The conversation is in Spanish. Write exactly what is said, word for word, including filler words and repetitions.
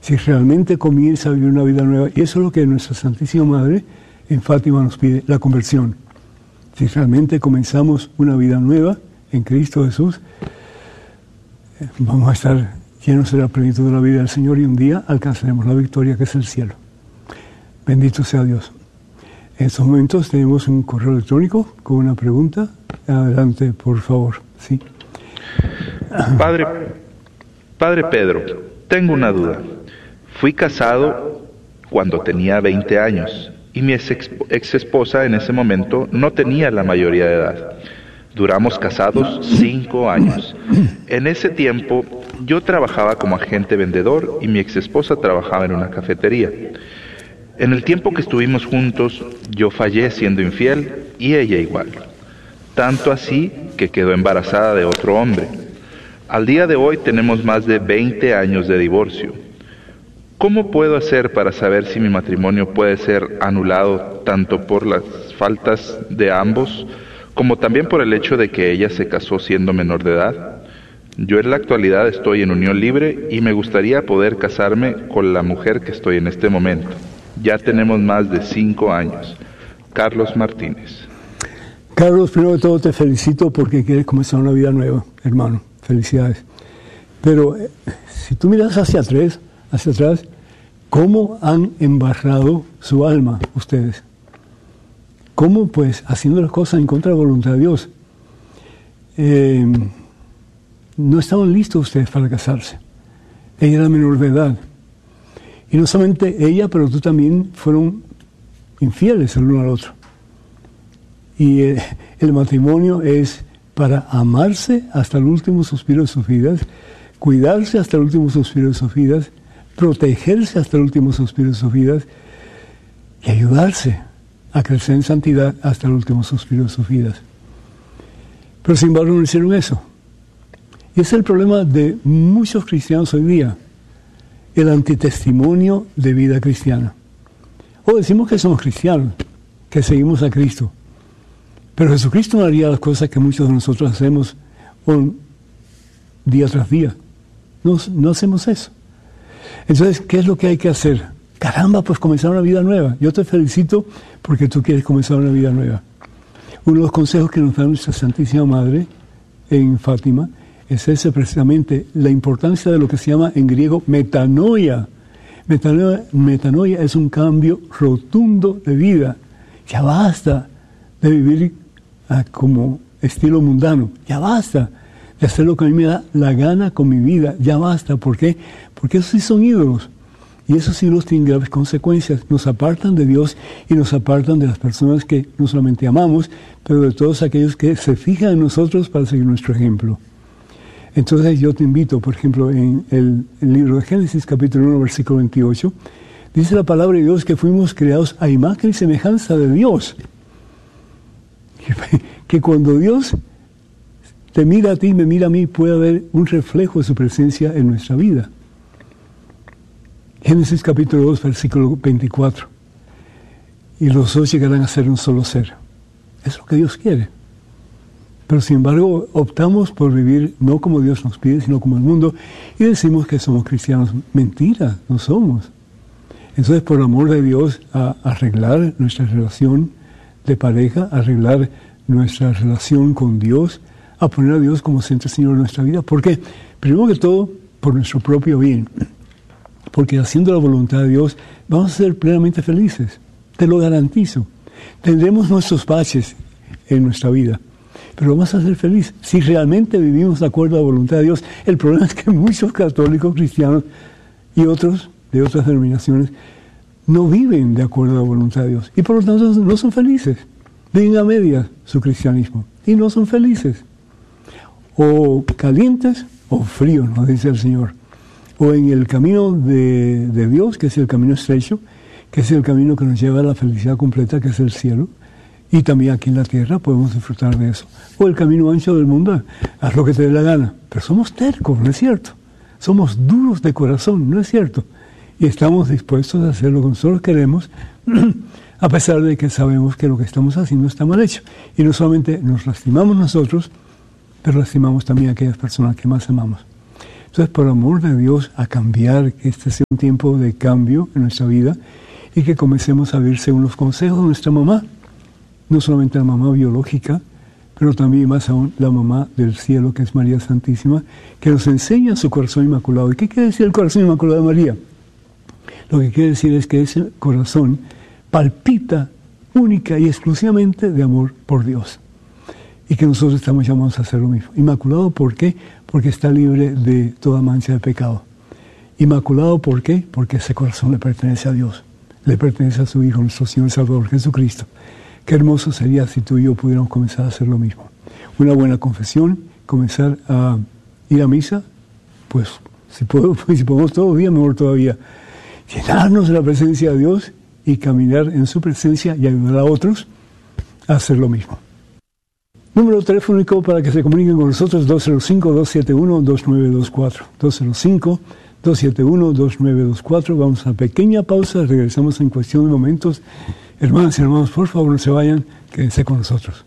si realmente comienza a vivir una vida nueva. Y eso es lo que nuestra Santísima Madre en Fátima nos pide, la conversión. Si realmente comenzamos una vida nueva en Cristo Jesús, vamos a estar llenos de la plenitud de la vida del Señor y un día alcanzaremos la victoria que es el cielo. Bendito sea Dios. En estos momentos tenemos un correo electrónico con una pregunta. Adelante, por favor. Sí. Padre, Padre Pedro, tengo una duda. Fui casado cuando tenía veinte años y mi ex, ex esposa en ese momento no tenía la mayoría de edad. Duramos casados cinco años. En ese tiempo yo trabajaba como agente vendedor y mi ex esposa trabajaba en una cafetería. En el tiempo que estuvimos juntos, yo fallé siendo infiel y ella igual. Tanto así que quedó embarazada de otro hombre. Al día de hoy tenemos más de veinte años de divorcio. ¿Cómo puedo hacer para saber si mi matrimonio puede ser anulado tanto por las faltas de ambos, como también por el hecho de que ella se casó siendo menor de edad? Yo en la actualidad estoy en unión libre y me gustaría poder casarme con la mujer que estoy en este momento. Ya tenemos más de cinco años. Carlos Martínez. Carlos, primero de todo te felicito porque quieres comenzar una vida nueva, hermano. Felicidades. Pero eh, si tú miras hacia atrás, hacia atrás, ¿cómo han embarrado su alma ustedes? ¿Cómo? Pues haciendo las cosas en contra de la voluntad de Dios. Eh, no estaban listos ustedes para casarse. Ella era menor de edad. Y no solamente ella, pero tú también fueron infieles el uno al otro. Y eh, el matrimonio es para amarse hasta el último suspiro de sus vidas, cuidarse hasta el último suspiro de sus vidas, protegerse hasta el último suspiro de sus vidas y ayudarse a crecer en santidad hasta el último suspiro de sus vidas. Pero sin embargo no hicieron eso. Y ese es el problema de muchos cristianos hoy día, el antitestimonio de vida cristiana. O decimos que somos cristianos, que seguimos a Cristo, pero Jesucristo no haría las cosas que muchos de nosotros hacemos día tras día. No, no hacemos eso. Entonces, ¿qué es lo que hay que hacer? Caramba, pues comenzar una vida nueva. Yo te felicito porque tú quieres comenzar una vida nueva. Uno de los consejos que nos da nuestra Santísima Madre en Fátima es ese precisamente, la importancia de lo que se llama en griego metanoia. Metanoia, metanoia es un cambio rotundo de vida. Ya basta de vivir ah, como estilo mundano. Ya basta de hacer lo que a mí me da la gana con mi vida. Ya basta. ¿Por qué? Porque esos sí son ídolos. Y esos ídolos tienen graves consecuencias. Nos apartan de Dios y nos apartan de las personas que no solamente amamos, pero de todos aquellos que se fijan en nosotros para seguir nuestro ejemplo. Entonces yo te invito, por ejemplo, en el, el libro de Génesis, capítulo uno, versículo veintiocho, dice la palabra de Dios que fuimos creados a imagen y semejanza de Dios. Que, que cuando Dios te mira a ti, me mira a mí, puede haber un reflejo de su presencia en nuestra vida. Génesis capítulo dos, versículo veinticuatro. Y los dos llegarán a ser un solo ser. Es lo que Dios quiere. Pero sin embargo, optamos por vivir no como Dios nos pide, sino como el mundo, y decimos que somos cristianos. Mentira, no somos. Entonces, por amor de Dios, a arreglar nuestra relación de pareja, arreglar nuestra relación con Dios, a poner a Dios como centro Señor de nuestra vida. ¿Por qué? Primero que todo, por nuestro propio bien. Porque haciendo la voluntad de Dios, vamos a ser plenamente felices. Te lo garantizo. Tendremos nuestros baches en nuestra vida, pero vamos a ser felices si realmente vivimos de acuerdo a la voluntad de Dios. El problema es que muchos católicos cristianos y otros de otras denominaciones no viven de acuerdo a la voluntad de Dios y por lo tanto no son felices. Viven a medias su cristianismo y no son felices. O calientes o fríos, nos dice el Señor. O en el camino de, de Dios, que es el camino estrecho, que es el camino que nos lleva a la felicidad completa, que es el cielo. Y también aquí en la tierra podemos disfrutar de eso. O el camino ancho del mundo, haz lo que te dé la gana. Pero somos tercos, ¿no es cierto? Somos duros de corazón, ¿no es cierto? Y estamos dispuestos a hacer lo que nosotros queremos, a pesar de que sabemos que lo que estamos haciendo está mal hecho. Y no solamente nos lastimamos nosotros, pero lastimamos también a aquellas personas que más amamos. Entonces, por amor de Dios, a cambiar, que este sea un tiempo de cambio en nuestra vida y que comencemos a vivir según los consejos de nuestra mamá. No solamente la mamá biológica, pero también más aún la mamá del cielo, que es María Santísima, que nos enseña su corazón inmaculado. ¿Y qué quiere decir el corazón inmaculado de María? Lo que quiere decir es que ese corazón palpita única y exclusivamente de amor por Dios. Y que nosotros estamos llamados a hacer lo mismo. Inmaculado, ¿por qué? Porque está libre de toda mancha de pecado. Inmaculado, ¿por qué? Porque ese corazón le pertenece a Dios. Le pertenece a su Hijo, nuestro Señor y Salvador, Jesucristo. Qué hermoso sería si tú y yo pudiéramos comenzar a hacer lo mismo. Una buena confesión, comenzar a ir a misa, pues si, puedo, si podemos todo el día, mejor todavía. Llenarnos de la presencia de Dios y caminar en su presencia y ayudar a otros a hacer lo mismo. Número telefónico para que se comuniquen con nosotros, dos cero cinco, dos siete uno, dos nueve dos cuatro. dos cero cinco, dos siete uno, dos nueve dos cuatro. Vamos a una pequeña pausa, regresamos en cuestión de momentos. Hermanas y hermanos, por favor, no se vayan, quédense con nosotros.